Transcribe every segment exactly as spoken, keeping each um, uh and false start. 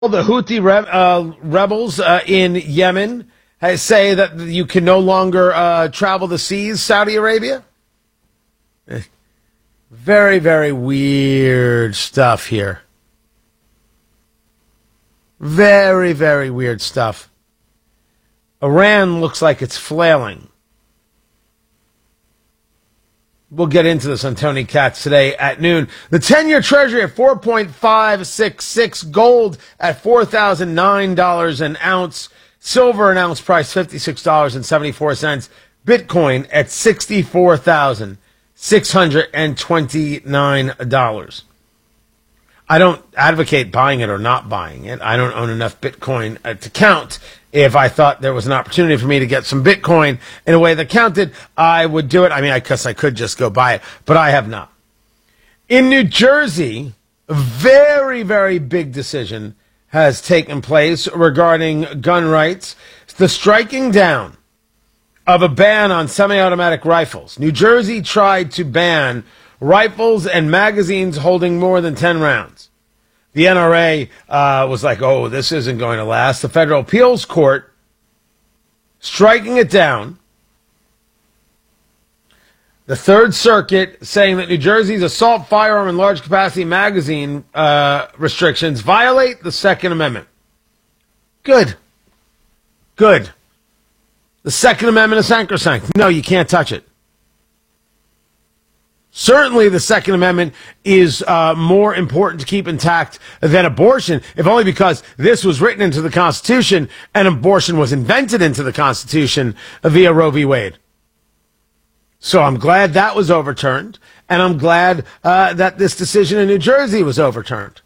The Houthi re- uh, rebels uh, in Yemen say that you can no longer uh, travel the seas, Saudi Arabia. Very, very weird stuff here. Very, very weird stuff. Iran looks like it's flailing. We'll get into this on Tony Katz today at noon. The ten-year Treasury at four point five six six, gold at four thousand nine dollars an ounce, silver an ounce price fifty-six dollars and seventy-four cents, Bitcoin at sixty-four thousand six hundred twenty-nine dollars. I don't advocate buying it or not buying it. I don't own enough Bitcoin uh, to count. If I thought there was an opportunity for me to get some Bitcoin in a way that counted, I would do it. I mean, I guess I could just go buy it, but I have not. In New Jersey, a very, very big decision has taken place regarding gun rights. The striking down of a ban on semi-automatic rifles. New Jersey tried to ban rifles and magazines holding more than ten rounds. The N R A uh, was like, oh, this isn't going to last. The Federal Appeals Court striking it down. The Third Circuit saying that New Jersey's assault firearm and large capacity magazine uh, restrictions violate the Second Amendment. Good. Good. The Second Amendment is sacrosanct. No, you can't touch it. Certainly the Second Amendment is uh, more important to keep intact than abortion, if only because this was written into the Constitution and abortion was invented into the Constitution via Roe v. Wade. So I'm glad that was overturned, and I'm glad uh, that this decision in New Jersey was overturned.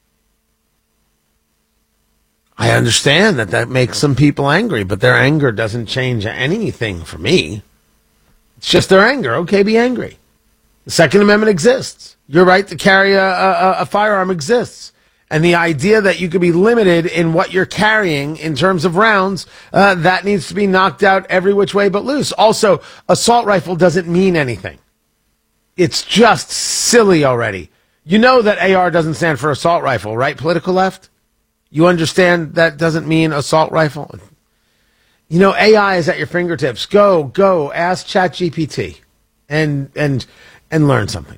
I understand that that makes some people angry, but their anger doesn't change anything for me. It's just their anger. Okay, be angry. The Second Amendment exists. Your right to carry a, a, a firearm exists. And the idea that you could be limited in what you're carrying in terms of rounds, uh, that needs to be knocked out every which way but loose. Also, assault rifle doesn't mean anything. It's just silly already. You know that A R doesn't stand for assault rifle, right? Political left? You understand that doesn't mean assault rifle? You know, A I is at your fingertips. Go, go, ask ChatGPT and, and, and learn something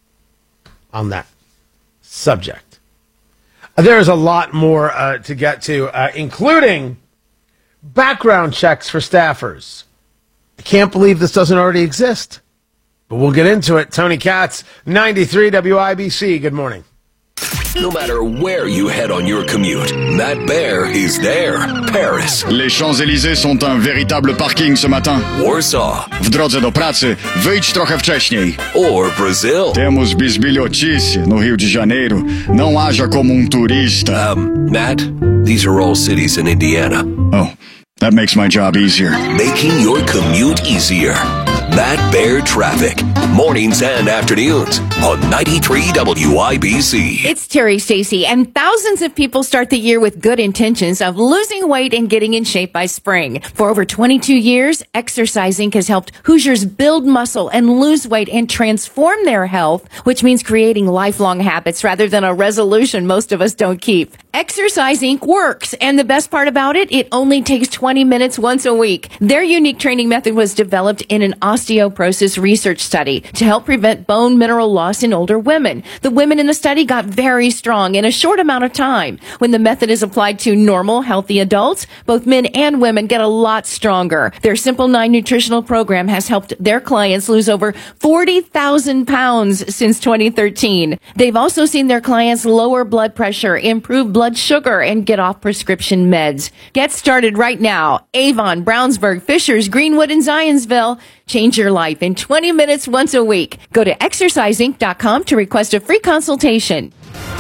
on that subject. There's a lot more uh, to get to, uh, including background checks for staffers. I can't believe this doesn't already exist, but we'll get into it. Tony Katz, ninety-three W I B C. Good morning. No matter where you head on your commute, Matt Bear is there. Paris. Les Champs-Élysées sont un véritable parking ce matin. Warsaw. W drodze do pracy, wyjdź trochę wcześniej. Or Brazil. Temos bisbilhotice no Rio de Janeiro. Não haja como um turista. Um, Matt, these are all cities in Indiana. Oh, that makes my job easier. Making your commute easier. Matt Bear Traffic. Mornings and afternoons on ninety-three W I B C. It's Terry Stacy, and thousands of people start the year with good intentions of losing weight and getting in shape by spring. For over twenty-two years, Exercising has helped Hoosiers build muscle and lose weight and transform their health, which means creating lifelong habits rather than a resolution most of us don't keep. Exercising works, and the best part about it, it only takes twenty minutes once a week. Their unique training method was developed in an osteoporosis research study to help prevent bone mineral loss in older women. The women in the study got very strong in a short amount of time. When the method is applied to normal, healthy adults, both men and women get a lot stronger. Their Simple nine nutritional program has helped their clients lose over forty thousand pounds since twenty thirteen. They've also seen their clients lower blood pressure, improve blood sugar, and get off prescription meds. Get started right now. Avon, Brownsburg, Fishers, Greenwood, and Zionsville. Change your life in twenty minutes once a week. Go to exercising dot com to request a free consultation.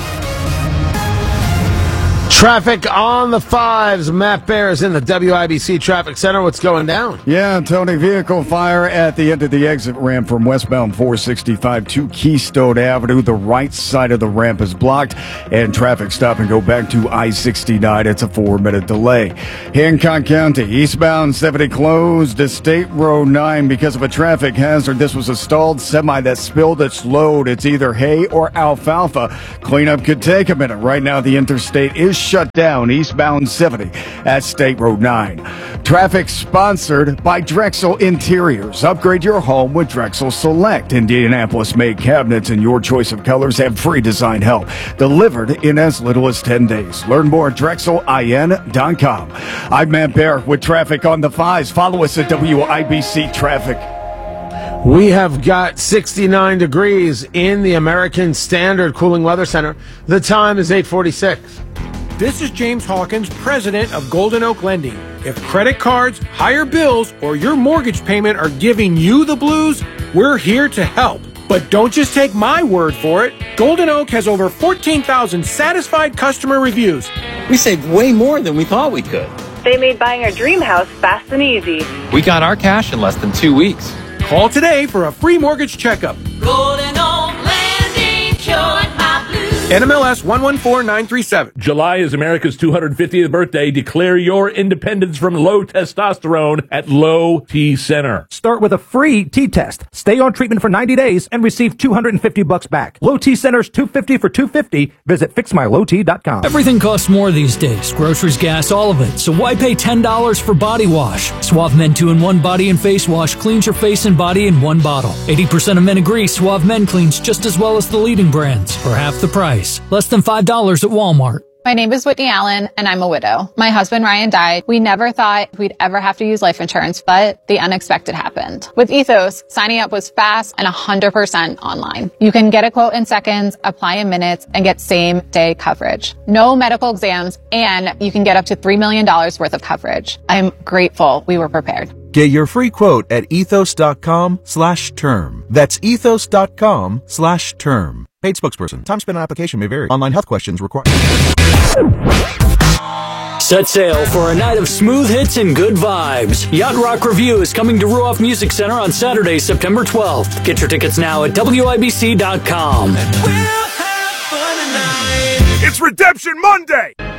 Traffic on the fives. Matt Bear is in the W I B C Traffic Center. What's going down? Yeah, Tony, vehicle fire at the end of the exit ramp from westbound four sixty-five to Keystone Avenue. The right side of the ramp is blocked, and traffic stop and go back to I sixty-nine. It's a four-minute delay. Hancock County, eastbound seventy closed to State Road nine because of a traffic hazard. This was a stalled semi that spilled its load. It's either hay or alfalfa. Cleanup could take a minute. Right now, the interstate is shut down eastbound seventy at State Road nine. Traffic sponsored by Drexel Interiors. Upgrade your home with Drexel Select. Indianapolis-made cabinets in your choice of colors have free design help delivered in as little as ten days. Learn more at drexel I N dot com. I'm Matt Bear with traffic on the fives. Follow us at W I B C Traffic. We have got sixty-nine degrees in the American Standard Cooling Weather Center. The time is eight forty-six. This is James Hawkins, president of Golden Oak Lending. If credit cards, higher bills, or your mortgage payment are giving you the blues, we're here to help. But don't just take my word for it. Golden Oak has over fourteen thousand satisfied customer reviews. We saved way more than we thought we could. They made buying our dream house fast and easy. We got our cash in less than two weeks. Call today for a free mortgage checkup. Golden Oak Lending, cured my blues. N M L S one one four nine three seven. July is America's two hundred fiftieth birthday. Declare your independence from low testosterone at Low T Center. Start with a free T-test. Stay on treatment for ninety days and receive two hundred fifty bucks back. Low T Center's two hundred fifty for two hundred fifty. Visit fix my low t dot com. Everything costs more these days. Groceries, gas, all of it. So why pay ten dollars for body wash? Suave Men two in one Body and Face Wash cleans your face and body in one bottle. eighty percent of men agree Suave Men cleans just as well as the leading brands for half the price. Less than five dollars at Walmart. My name is Whitney Allen, and I'm a widow. My husband, Ryan, died. We never thought we'd ever have to use life insurance, but the unexpected happened. With Ethos, signing up was fast and one hundred percent online. You can get a quote in seconds, apply in minutes, and get same-day coverage. No medical exams, and you can get up to three million dollars worth of coverage. I'm grateful we were prepared. Get your free quote at ethos.com slash term. That's ethos.com slash term. Paid spokesperson. Time spent on application may vary. Online health questions required. Set sail for a night of smooth hits and good vibes. Yacht Rock Review is coming to Ruoff Music Center on Saturday, September twelfth. Get your tickets now at W I B C dot com. We'll have fun tonight. It's Redemption Monday!